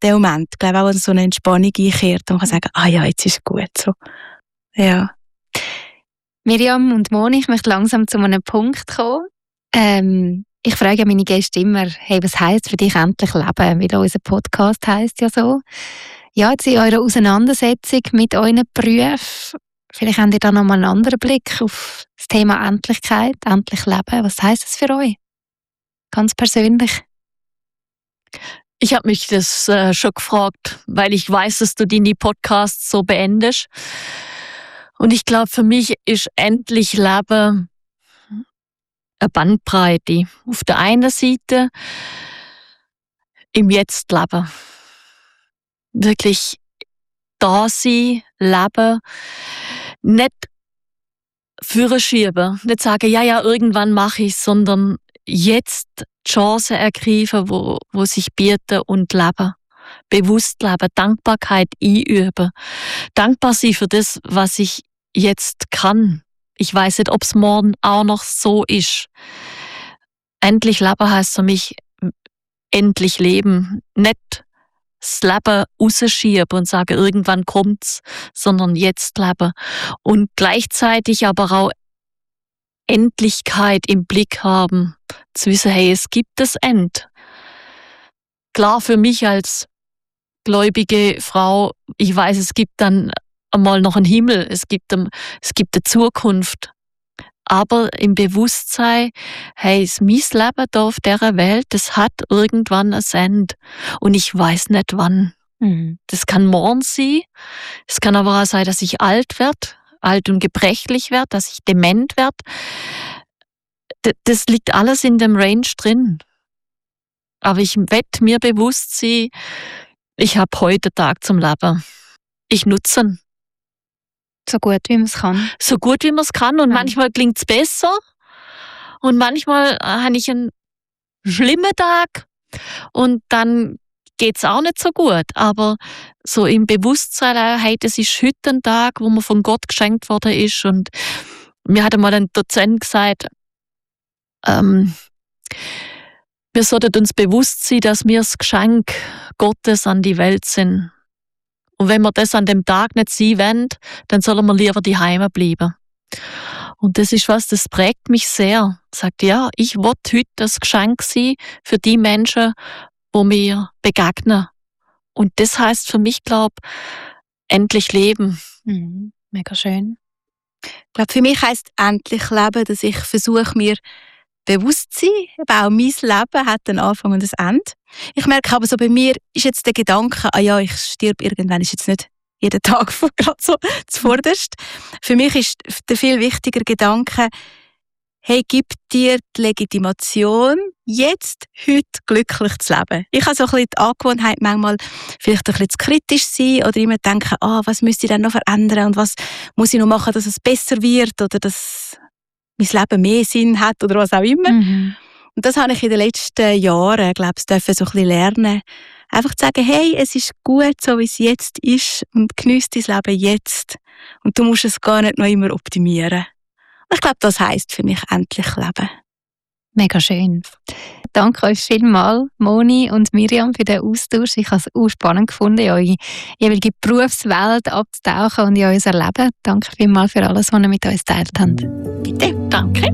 der Moment, ich glaube auch, dass so eine Entspannung einkehrt und man kann sagen, ja, jetzt ist es gut so. Ja. Miriam und Moni, ich möchte langsam zu einem Punkt kommen. Ich frage meine Gäste immer, hey, was heisst für dich endlich leben? Weil unser Podcast heisst ja so. Ja, jetzt in eurer Auseinandersetzung mit euren Berufen, vielleicht habt ihr da nochmal einen anderen Blick auf das Thema Endlichkeit, endlich leben. Was heisst das für euch? Ganz persönlich. Ich habe mich das schon gefragt, weil ich weiß, dass du deine Podcasts so beendest. Und ich glaube, für mich ist endlich Leben eine Bandbreite. Auf der einen Seite im Jetzt leben. Wirklich da sein, leben. Nicht vorschieben. Nicht sagen, ja, irgendwann mache ich es, sondern jetzt die Chancen ergreifen, wo sich bieten und leben. Bewusst leben, Dankbarkeit einüben. Dankbar sein für das, was ich jetzt kann. Ich weiss nicht, ob es morgen auch noch so ist. Endlich leben heisst für mich endlich leben. Nicht das Leben rausschieben und sagen, irgendwann kommt's, sondern jetzt leben. Und gleichzeitig aber auch Endlichkeit im Blick haben. Zu wissen, hey, es gibt das End. Klar, für mich als gläubige Frau, ich weiß, es gibt dann einmal noch einen Himmel, es gibt eine Zukunft. Aber im Bewusstsein, hey, mein Leben hier auf dieser Welt, das hat irgendwann ein Ende. Und ich weiß nicht wann. Das kann morgen sein. Es kann aber auch sein, dass ich alt werde, alt und gebrechlich werde, dass ich dement werde. Das liegt alles in dem Range drin. Aber ich werde mir bewusst sein, ich habe heute Tag zum Leben. Ich nutze ihn. So gut, wie man es kann. So gut, wie man es kann. Und manchmal klingt es besser. Und manchmal habe ich einen schlimmen Tag. Und dann geht es auch nicht so gut. Aber so im Bewusstsein, hey, das ist heute ein Tag, wo mir von Gott geschenkt worden ist. Und mir hat einmal ein Dozent gesagt, wir sollten uns bewusst sein, dass wir das Geschenk Gottes an die Welt sind. Und wenn wir das an dem Tag nicht sein wollen, dann sollen wir lieber daheim bleiben. Und das ist was, das prägt mich sehr. Sagt, ja, ich will heute das Geschenk sein für die Menschen, wo mir begegnen. Und das heisst für mich, glaube ich, endlich leben. Mega schön. Ich glaube, für mich heisst endlich leben, dass ich versuche, mir bewusst zu sein. Auch mein Leben hat einen Anfang und ein Ende. Ich merke aber so, bei mir ist jetzt der Gedanke, ich sterbe irgendwann, ist jetzt nicht jeden Tag gerade so zuvorderst. Für mich ist der viel wichtiger Gedanke, hey, gib dir die Legitimation, jetzt, heute glücklich zu leben. Ich habe so ein bisschen die Angewohnheit, manchmal vielleicht ein bisschen zu kritisch sein oder immer denken, was müsste ich denn noch verändern und was muss ich noch machen, dass es besser wird oder dass mein Leben mehr Sinn hat oder was auch immer. Und das habe ich in den letzten Jahren, glaube ich, so ein bisschen lernen. Einfach zu sagen, hey, es ist gut, so wie es jetzt ist und geniess dein Leben jetzt. Und du musst es gar nicht noch immer optimieren. Und ich glaube, das heisst für mich endlich leben. Mega schön. Danke euch vielmals, Moni und Miriam, für den Austausch. Ich habe es auch spannend gefunden, in eure jeweilige Berufswelt abzutauchen und in euer Leben. Danke vielmals für alles, was ihr mit uns geteilt habt. Bitte, danke.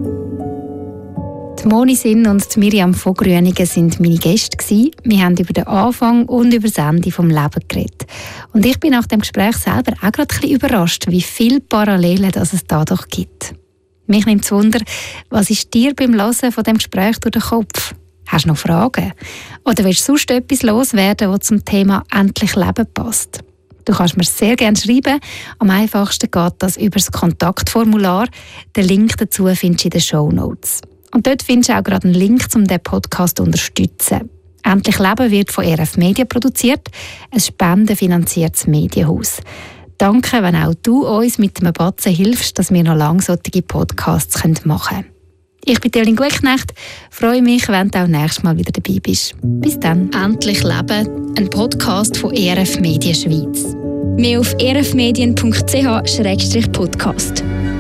Die Moni Sinn und die Miriam von Grüningen sind meine Gäste gewesen. Wir haben über den Anfang und über das Ende vom Leben geredet. Und ich bin nach dem Gespräch selber auch gerade ein bisschen überrascht, wie viele Parallelen es da doch gibt. Mich nimmt es Wunder, was ist dir beim Hören von dem Gespräch durch den Kopf? Hast du noch Fragen? Oder willst du sonst etwas loswerden, das zum Thema «Endlich Leben» passt? Du kannst mir sehr gerne schreiben. Am einfachsten geht das über das Kontaktformular. Den Link dazu findest du in den Shownotes. Und dort findest du auch gerade einen Link, um diesen Podcast zu unterstützen. «Endlich Leben» wird von RF Media produziert, ein spendenfinanziertes Medienhaus. Danke, wenn auch du uns mit einem Batzen hilfst, dass wir noch lange solche Podcasts machen können. Ich bin Elin Gutknecht, freue mich, wenn du auch nächstes Mal wieder dabei bist. Bis dann. «Endlich Leben», ein Podcast von RF Media Schweiz. Mehr auf rfmedien.ch/podcast.